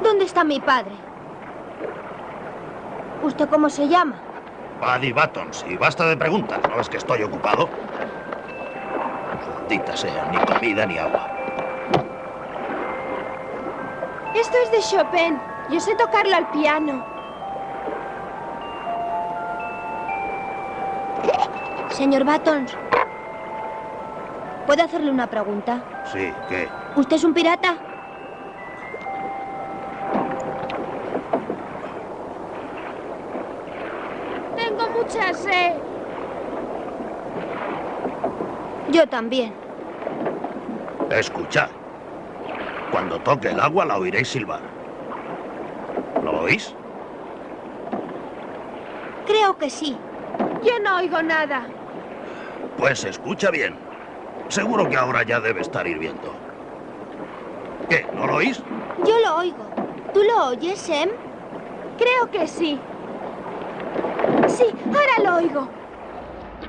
¿Dónde está mi padre? ¿Usted cómo se llama? Paddy Buttons, y basta de preguntas. ¿No es que estoy ocupado? Maldita sea, ni comida ni agua. Esto es de Chopin. Yo sé tocarlo al piano. Señor Buttons, ¿puedo hacerle una pregunta? Sí, ¿qué? ¿Usted es un pirata? Tengo mucha sed. Yo también. Escuchad. Cuando toque el agua la oiréis silbar. ¿Lo oís? Creo que sí. Yo no oigo nada. Pues escucha bien. Seguro que ahora ya debe estar hirviendo. ¿Qué? ¿No lo oís? Yo lo oigo. ¿Tú lo oyes, Em? Creo que sí. Sí, ahora lo oigo.